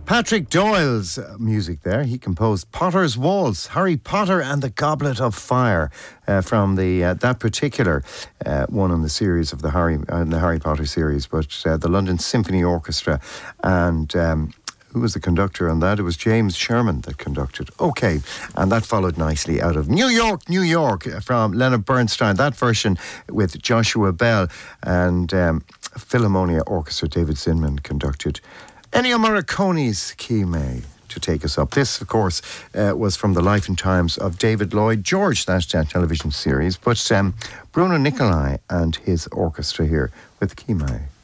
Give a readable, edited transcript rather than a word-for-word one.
Patrick Doyle's music there. He composed Potter's Waltz, Harry Potter and the Goblet of Fire from the that particular one in the series of the Harry Potter series, but the London Symphony Orchestra. And who was the conductor on that? It was James Sherman that conducted. Okay, and that followed nicely out of New York, New York, from Leonard Bernstein. That version with Joshua Bell and Philharmonia Orchestra, David Zinman conducted. Ennio Morricone's Kyme to take us up. This, of course, was from the life and times of David Lloyd George, that television series. But Bruno Nicolai and his orchestra here with Kyme.